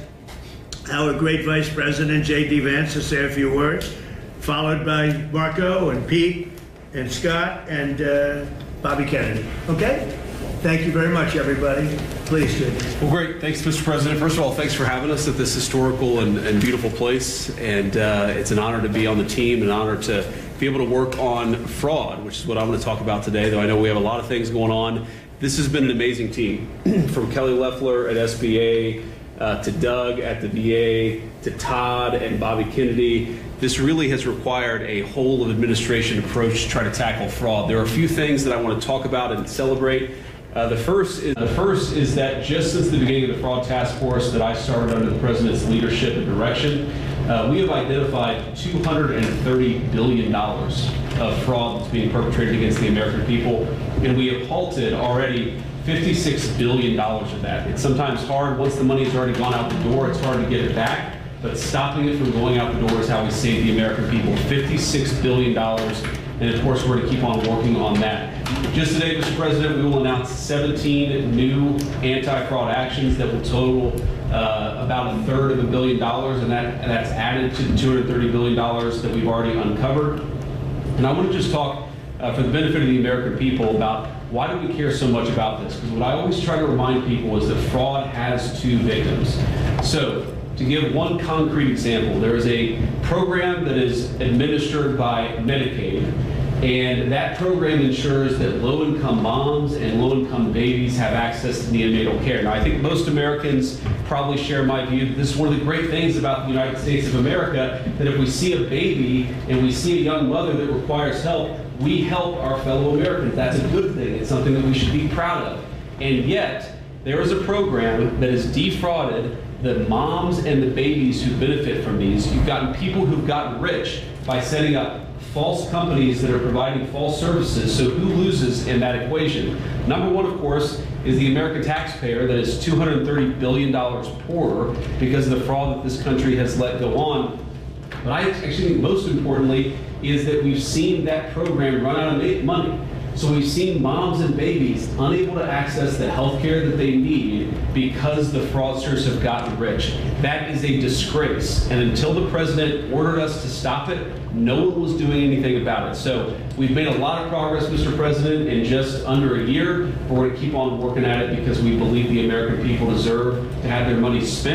our great Vice President, J D Vance, to say a few words, followed by Marco and Pete and Scott and uh, Bobby Kennedy. Okay? Thank you very much, everybody. Please, J D. Well, great. Thanks, Mister President. First of all, thanks for having us at this historical and, and beautiful place. And uh, it's an honor to be on the team, an honor to be able to work on fraud, which is what I'm going to talk about today, though I know we have a lot of things going on. This has been an amazing team, from Kelly Loeffler at S B A, uh, to Doug at the V A, to Todd and Bobby Kennedy. This really has required a whole of administration approach to try to tackle fraud. There are a few things that I want to talk about and celebrate. Uh, the first is the first is that just since the beginning of the fraud task force that I started under the president's leadership and direction, uh, we have identified two hundred thirty billion dollars of fraud that's being perpetrated against the American people, and we have halted already fifty-six billion dollars of that. It's sometimes hard once the money has already gone out the door. It's hard to get it back, but stopping it from going out the door is how we save the American people. fifty-six billion dollars. And of course, we're going to keep on working on that. Just today, Mister President, we will announce seventeen new anti-fraud actions that will total uh, about a third of a billion dollars, and, that, and that's added to the two hundred thirty billion dollars that we've already uncovered. And I want to just talk, uh, for the benefit of the American people, about why do we care so much about this? Because what I always try to remind people is that fraud has two victims. So, to give one concrete example, there is a program that is administered by Medicaid, and that program ensures that low-income moms and low-income babies have access to neonatal care. Now, I think most Americans probably share my view that this is one of the great things about the United States of America, that if we see a baby and we see a young mother that requires help, we help our fellow Americans. That's a good thing. It's something that we should be proud of. And yet, there is a program that has defrauded the moms and the babies who benefit from these. You've gotten people who've gotten rich by setting up false companies that are providing false services. So who loses in that equation? Number one, of course, is the American taxpayer that is two hundred thirty billion dollars poorer because of the fraud that this country has let go on. But I actually think most importantly is that we've seen that program run out of money. So we've seen moms and babies unable to access the health care that they need because the fraudsters have gotten rich. That is a disgrace. And until the president ordered us to stop it, no one was doing anything about it. So we've made a lot of progress, Mister President, in just under a year. But we're going to keep on working at it because we believe the American people deserve to have their money spent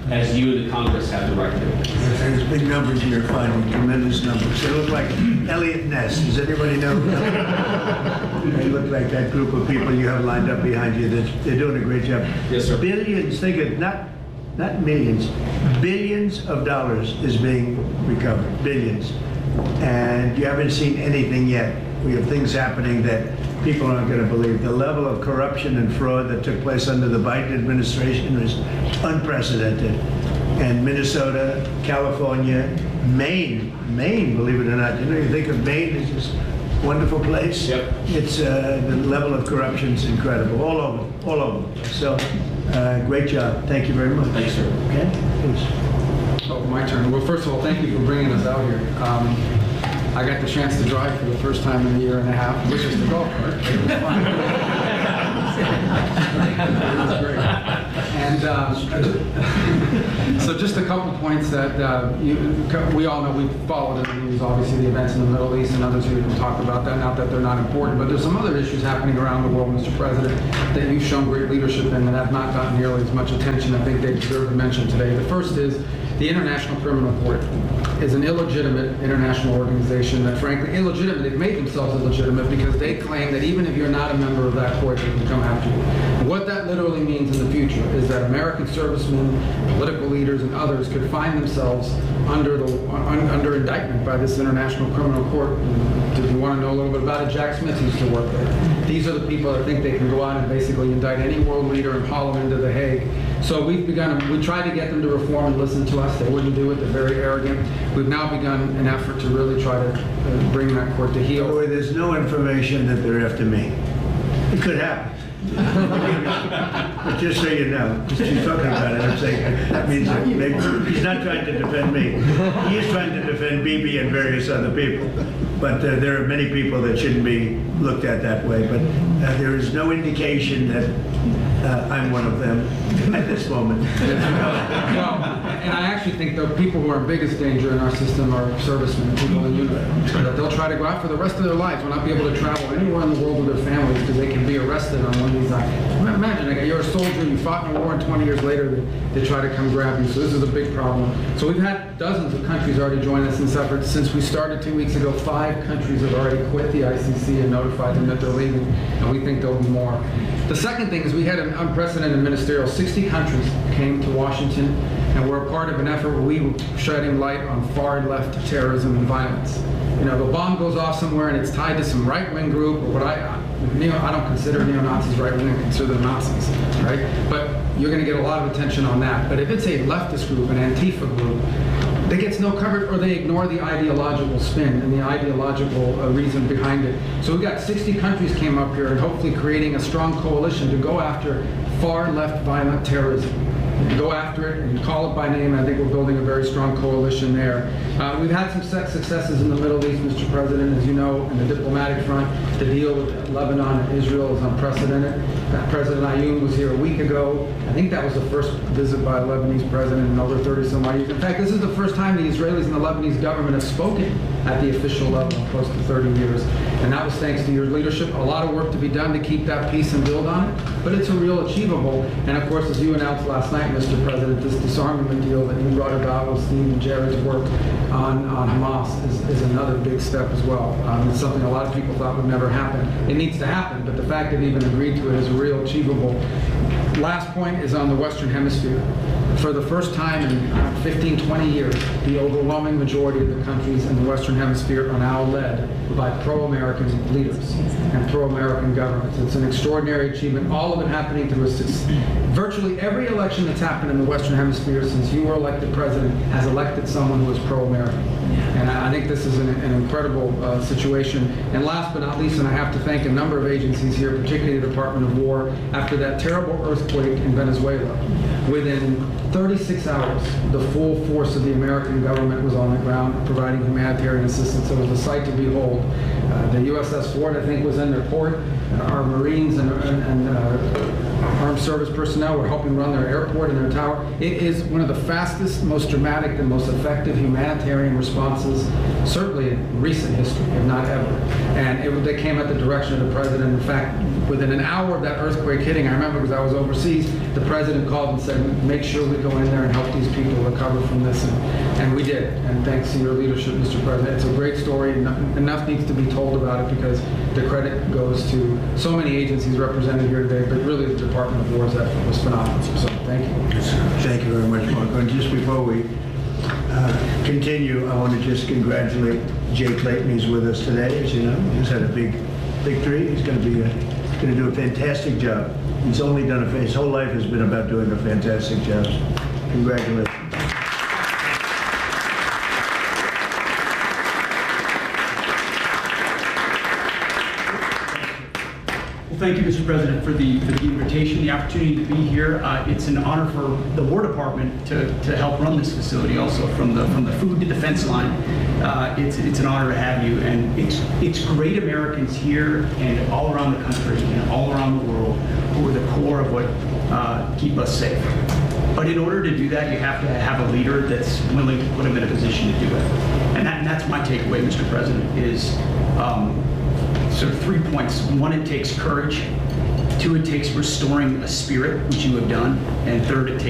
as you and the Congress have directed. There's big numbers you're finding, tremendous numbers. They look like Elliot Ness. Does anybody know? They look like that group of people you have lined up behind you. They're, they're doing a great job. Yes, sir. Billions, think of not, not millions, billions of dollars is being recovered. Billions. And you haven't seen anything yet. We have things happening that people aren't going to believe. The level of corruption and fraud that took place under the Biden administration is unprecedented. And Minnesota, California, Maine, Maine, believe it or not. You know, you think of Maine as this wonderful place. Yep. It's uh, the level of corruption is incredible, all over, all over. So, uh, great job. Thank you very much. Thanks, sir. Okay, please. Oh, my turn. Well, first of all, thank you for bringing us out here. Um, I got the chance to drive for the first time in a year and a half, which is the golf cart. It was fun. It was great. And uh, so just a couple points that uh, you, we all know. We've followed in the news, obviously, the events in the Middle East, and others who can talk about that. Not that they're not important, but there's some other issues happening around the world, Mister President, that you've shown great leadership in that have not gotten nearly as much attention. I think they deserve to mention today. The first is the International Criminal Court is an illegitimate international organization that, frankly, illegitimate. They've made themselves illegitimate because they claim that even if you're not a member of that court, they can come after you. And what that literally means in the future is that American servicemen, political leaders, and others could find themselves under the un, under indictment by this International Criminal Court. If you want to know a little bit about it, Jack Smith used to work there. These are the people that think they can go out and basically indict any world leader and haul them into The Hague. So we've begun, we tried to get them to reform and listen to us. They wouldn't do it. They're very arrogant. We've now begun an effort to really try to uh, bring that court to heel. Boy, there's no information that they're after me. It could happen. But just so you know, just keep talking about it. I'm saying that means that maybe he's not trying to defend me. He is trying to defend Bibi and various other people. But uh, there are many people that shouldn't be looked at that way. But uh, there is no indication that uh, I'm one of them at this moment. Well, and I actually think the people who are in biggest danger in our system are servicemen and people in uniform. That they'll try to go out for the rest of their lives, will not be able to travel anywhere in the world with their families because they can be arrested on one of these acts. Imagine, like, you're a soldier, you fought in a war, and twenty years later they, they try to come grab you. So this is a big problem. So we've had dozens of countries already join us in this effort. Since we started two weeks ago, five countries have already quit the I C C and notified them that they're leaving, and we think there'll be more. The second thing is we had an unprecedented ministerial. sixty countries came to Washington, and we're a part of an effort where we were shedding light on far-left terrorism and violence. You know, the bomb goes off somewhere and it's tied to some right-wing group, or what I, neo, I don't consider neo-Nazis right-wing, I consider them Nazis, right? But you're going to get a lot of attention on that. But if it's a leftist group, an Antifa group, that gets no coverage, or they ignore the ideological spin and the ideological uh, reason behind it. So we've got sixty countries came up here and hopefully creating a strong coalition to go after far-left violent terrorism. Go after it and call it by name. I think we're building a very strong coalition there. Uh, we've had some successes in the Middle East, Mister President, as you know, in the diplomatic front. The deal with Lebanon and Israel is unprecedented. Uh, President Ayoun was here a week ago. I think that was the first visit by a Lebanese president in over thirty some odd years. In fact, this is the first time the Israelis and the Lebanese government have spoken at the official level in close to thirty years. And that was thanks to your leadership. A lot of work to be done to keep that peace and build on it, but it's a real achievable. And of course, as you announced last night, Mister President, this disarmament deal that you brought about with Steve and Jared's work on, on Hamas is, is another big step as well. Um, it's something a lot of people thought would never happen. It needs to happen, but the fact that they even agreed to it is a real achievable. Last point is on the Western Hemisphere. For the first time in fifteen, twenty years, the overwhelming majority of the countries in the Western Hemisphere are now led by pro-American leaders and pro-American governments. It's an extraordinary achievement. All of it happening through a success. Virtually every election that's happened in the Western Hemisphere since you were elected president has elected someone who is pro-American. And I think this is an, an incredible uh, situation. And last but not least, and I have to thank a number of agencies here, particularly the Department of War, after that terrible earthquake in Venezuela. Within thirty-six hours, the full force of the American government was on the ground providing humanitarian assistance. It was a sight to behold. Uh, the U S S Ford, I think, was in their port. Uh, our Marines and, and, and uh, armed service personnel were helping run their airport and their tower. It is one of the fastest, most dramatic, and most effective humanitarian responses, certainly in recent history, if not ever. And it, they came at the direction of the president. In fact, within an hour of that earthquake hitting, I remember because I was overseas, the president called and said, make sure we go in there and help these people recover from this. And, and we did. And thanks to your leadership, Mister President. It's a great story. Enough, enough needs to be told about it because the credit goes to so many agencies represented here today, but really the Department of War's effort was phenomenal. So thank you. Thank you very much, Marco. And just before we uh, continue, I want to just congratulate Jay Clayton. He's with us today, as you know. He's had a big victory. He's going to be a, going to do a fantastic job. He's only done a, his whole life has been about doing a fantastic job. Congratulations. Thank you, Mister President, for the, for the invitation, the opportunity to be here. Uh, it's an honor for the War Department to, to help run this facility also from the from the food to defense line. Uh, it's, it's an honor to have you, and it's, it's great Americans here and all around the country and all around the world who are the core of what uh, keep us safe. But in order to do that, you have to have a leader that's willing to put them in a position to do it. And, that, and that's my takeaway, Mister President, is um, sort of three points. One, it takes courage. Two, it takes restoring a spirit, which you have done. And third, it takes